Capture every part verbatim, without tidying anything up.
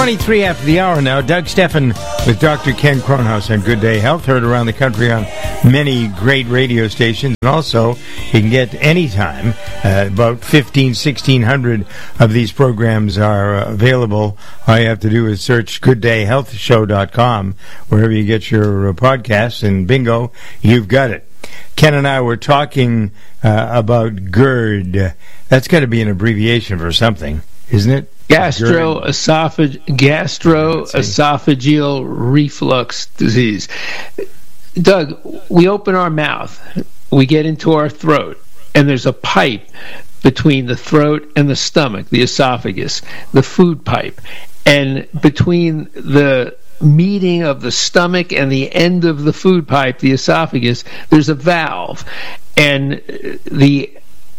twenty-three after the hour now. Doug Steffen with Doctor Ken Kronhaus on Good Day Health, heard around the country on many great radio stations. And also, you can get anytime, uh, about fifteen, sixteen hundred of these programs are uh, available. All you have to do is search good day health show dot com, wherever you get your uh, podcasts, and bingo, you've got it. Ken and I were talking uh, about GERD. That's got to be an abbreviation for something, isn't it? Gastroesophag- gastroesophageal reflux disease. Doug, we open our mouth, we get into our throat, and there's a pipe between the throat and the stomach, the esophagus, the food pipe. And between the meeting of the stomach and the end of the food pipe, the esophagus, there's a valve. And the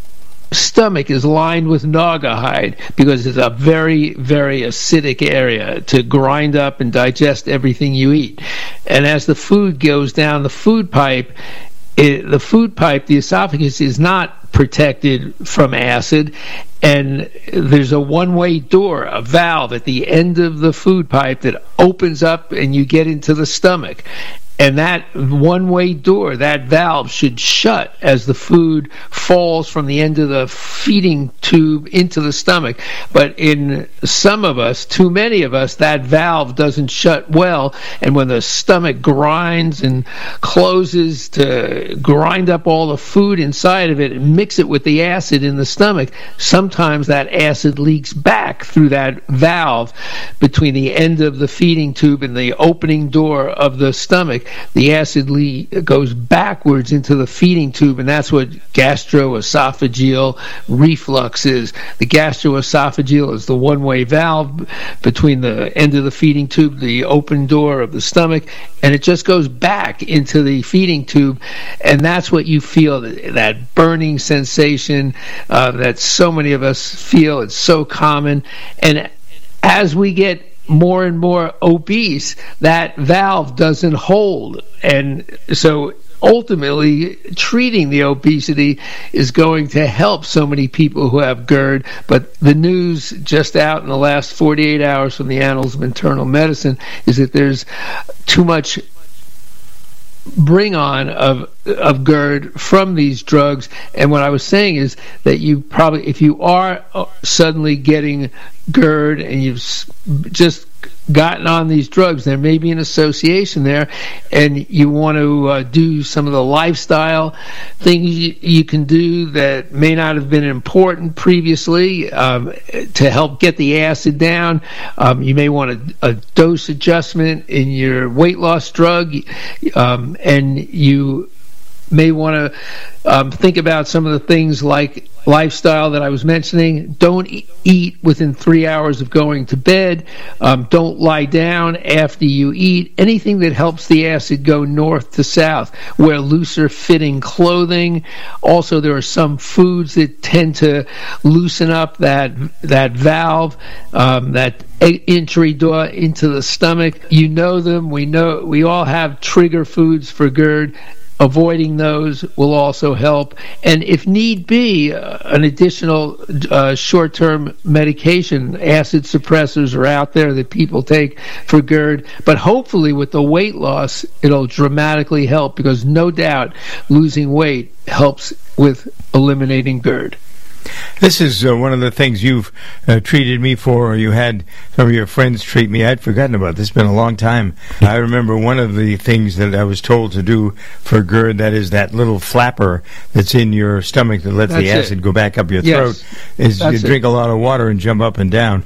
stomach is lined with naugahyde because it's a very, very acidic area to grind up and digest everything you eat. And as the food goes down the food pipe, it, the food pipe, the esophagus, is not protected from acid, and there's a one-way door, a valve at the end of the food pipe that opens up and you get into the stomach. And that one-way door, that valve, should shut as the food falls from the end of the feeding tube into the stomach. But in some of us, too many of us, that valve doesn't shut well, and when the stomach grinds and closes to grind up all the food inside of it and mix it with the acid in the stomach, sometimes that acid leaks back through that valve between the end of the feeding tube and the opening door of the stomach. The acid le- goes backwards into the feeding tube, and that's what gastroesophageal reflux is. The gastroesophageal is the one-way valve between the end of the feeding tube, the open door of the stomach, and it just goes back into the feeding tube, and that's what you feel, that burning sensation uh, that so many of us feel. It's so common, and as we get more and more obese, that valve doesn't hold. And so ultimately treating the obesity is going to help so many people who have GERD. But the news just out in the last forty-eight hours from the Annals of Internal Medicine is that there's too much bring on of of GERD from these drugs. And what I was saying is that you probably, if you are suddenly getting GERD and you've just gotten on these drugs, there may be an association there, and you want to uh, do some of the lifestyle things you, you can do that may not have been important previously um, to help get the acid down. Um, you may want a, a dose adjustment in your weight loss drug, um, and you may want to um, think about some of the things like lifestyle that I was mentioning. Don't e- eat within three hours of going to bed. Um, don't lie down after you eat. Anything that helps the acid go north to south. Wear looser fitting clothing. Also, there are some foods that tend to loosen up that that valve, um, that entry door into the stomach. You know them. We know. We all have trigger foods for GERD. Avoiding those will also help. And if need be, uh, an additional uh, short-term medication, acid suppressors are out there that people take for GERD. But hopefully with the weight loss, it'll dramatically help, because no doubt losing weight helps with eliminating GERD. This is uh, one of the things you've uh, treated me for, or you had some of your friends treat me. I'd forgotten about this. It's been a long time. I remember one of the things that I was told to do for GERD, that is that little flapper that's in your stomach that lets That's the acid it. go back up your Yes, throat, is that's you it. drink a lot of water and jump up and down.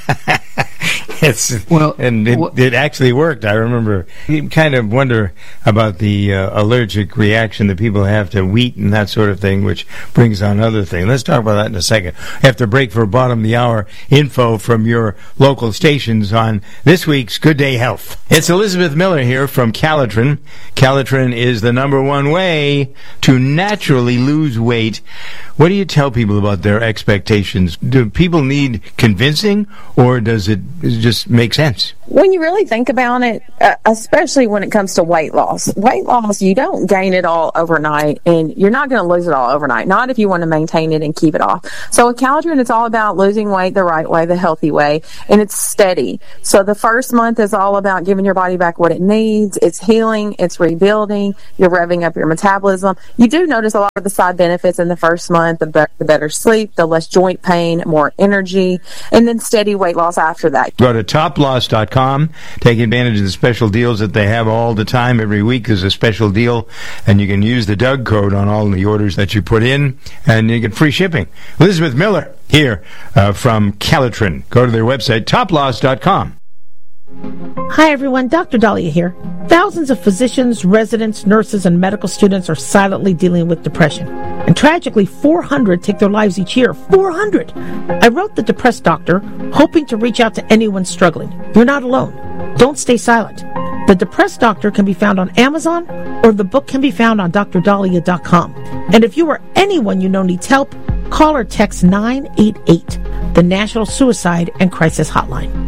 It's, well, and it, well, it actually worked. I remember. You kind of wonder about the uh, allergic reaction that people have to wheat and that sort of thing, which brings on other things. Let's talk about that in a second. We have to break for bottom of the hour info from your local stations on this week's Good Day Health. It's Elizabeth Miller here from Calitrin. Calitrin is the number one way to naturally lose weight. What do you tell people about their expectations? Do people need convincing, or does it just make sense? when you really think about it, uh, especially when it comes to weight loss, weight loss, you don't gain it all overnight, and you're not going to lose it all overnight, not if you want to maintain it and keep it off. So with Caldron, it's all about losing weight the right way, the healthy way, and it's steady. So the first month is all about giving your body back what it needs. It's healing, it's rebuilding, you're revving up your metabolism. You do notice a lot of the side benefits in the first month, the, be- the better sleep, the less joint pain, more energy, and then steady weight loss after that. Go to top loss dot com. Take advantage of the special deals that they have all the time. Every week there's a special deal, and you can use the Doug code on all the orders that you put in, and you get free shipping. Elizabeth Miller here uh, from Calitrin. Go to their website, top loss dot com. Hi everyone, Doctor Dahlia here. Thousands of physicians, residents, nurses, and medical students are silently dealing with depression. And tragically, four hundred take their lives each year. four hundred! I wrote The Depressed Doctor, hoping to reach out to anyone struggling. You're not alone. Don't stay silent. The Depressed Doctor can be found on Amazon, or the book can be found on dr dahlia dot com. And if you or anyone you know needs help, call or text nine eight eight, the National Suicide and Crisis Hotline.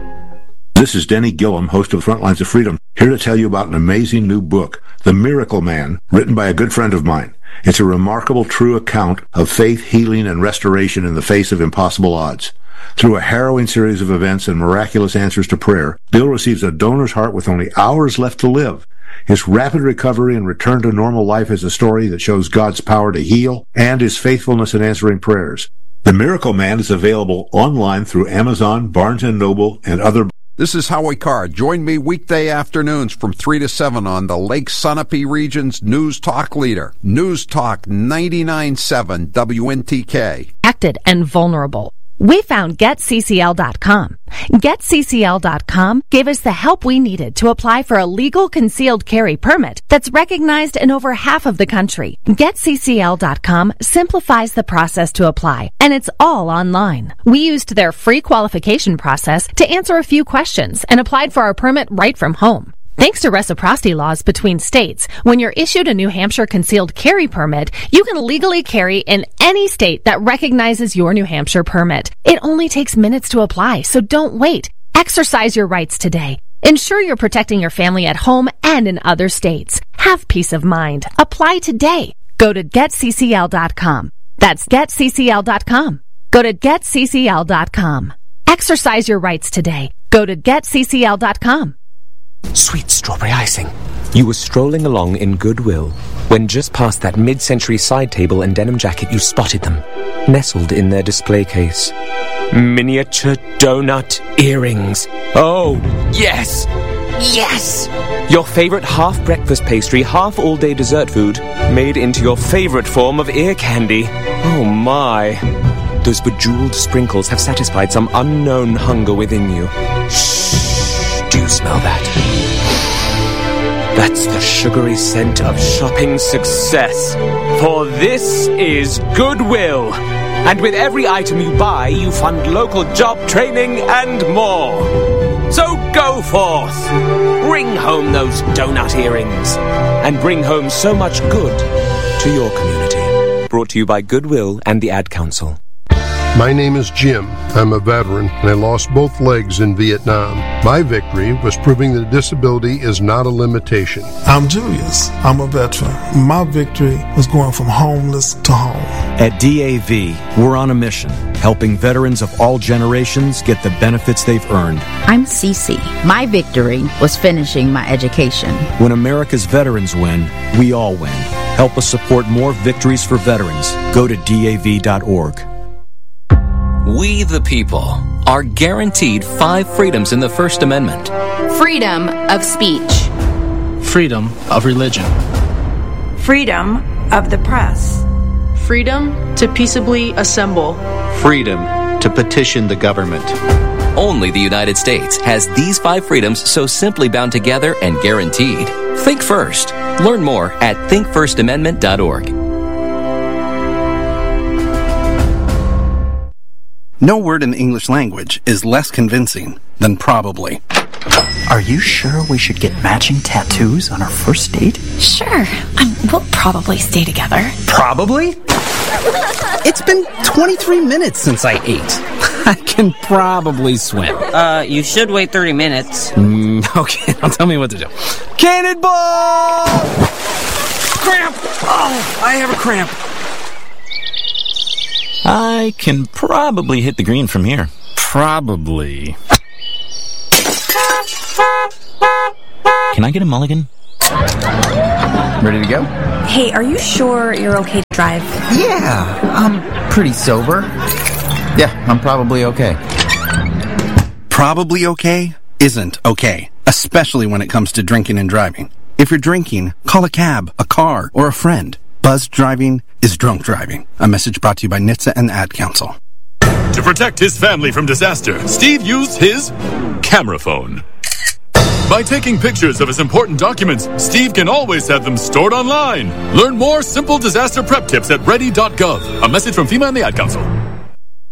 This is Denny Gillum, host of Frontlines of Freedom, here to tell you about an amazing new book, The Miracle Man, written by a good friend of mine. It's a remarkable, true account of faith, healing, and restoration in the face of impossible odds. Through a harrowing series of events and miraculous answers to prayer, Bill receives a donor's heart with only hours left to live. His rapid recovery and return to normal life is a story that shows God's power to heal and his faithfulness in answering prayers. The Miracle Man is available online through Amazon, Barnes and Noble, and other. This is Howie Carr. Join me weekday afternoons from three to seven on the Lake Sunapee region's News Talk leader, News Talk ninety-nine point seven W N T K. Acted and vulnerable. We found get c c l dot com. get c c l dot com gave us the help we needed to apply for a legal concealed carry permit that's recognized in over half of the country. get c c l dot com simplifies the process to apply, and it's all online. We used their free qualification process to answer a few questions and applied for our permit right from home. Thanks to reciprocity laws between states, when you're issued a New Hampshire concealed carry permit, you can legally carry in any state that recognizes your New Hampshire permit. It only takes minutes to apply, so don't wait. Exercise your rights today. Ensure you're protecting your family at home and in other states. Have peace of mind. Apply today. Go to get c c l dot com. That's get c c l dot com. Go to get c c l dot com. Exercise your rights today. Go to get c c l dot com. Sweet strawberry icing. You were strolling along in Goodwill when just past that mid-century side table and denim jacket you spotted them, nestled in their display case. Miniature donut earrings. Oh, yes! Yes! Your favorite half-breakfast pastry, half-all-day dessert food, made into your favorite form of ear candy. Oh, my. Those bejeweled sprinkles have satisfied some unknown hunger within you. Shh! Do you smell that? That's the sugary scent of shopping success. For this is Goodwill. And with every item you buy, you fund local job training and more. So go forth. Bring home those donut earrings. And bring home so much good to your community. Brought to you by Goodwill and the Ad Council. My name is Jim. I'm a veteran, and I lost both legs in Vietnam. My victory was proving that disability is not a limitation. I'm Julius. I'm a veteran. My victory was going from homeless to home. At D A V, we're on a mission, helping veterans of all generations get the benefits they've earned. I'm Cece. My victory was finishing my education. When America's veterans win, we all win. Help us support more victories for veterans. Go to D A V dot org. We, the people, are guaranteed five freedoms in the First Amendment. Freedom of speech. Freedom of religion. Freedom of the press. Freedom to peaceably assemble. Freedom to petition the government. Only the United States has these five freedoms so simply bound together and guaranteed. Think first. Learn more at think first amendment dot org. No word in the English language is less convincing than probably. Are you sure we should get matching tattoos on our first date? Sure. Um, we'll probably stay together. Probably? It's been twenty-three minutes since I ate. I can probably swim. Uh, you should wait thirty minutes. Mm, okay, now tell me what to do. Cannonball! Cramp! Oh, I have a cramp. I can probably hit the green from here. Probably. Can I get a mulligan? Ready to go? Hey, are you sure you're okay to drive? Yeah, I'm pretty sober. Yeah, I'm probably okay. Probably okay isn't okay, especially when it comes to drinking and driving. If you're drinking, call a cab, a car, or a friend. Buzzed driving is drunk driving. A message brought to you by N H T S A and Ad Council. To protect his family from disaster, Steve used his camera phone. By taking pictures of his important documents, Steve can always have them stored online. Learn more simple disaster prep tips at ready dot gov. A message from FEMA and the Ad Council.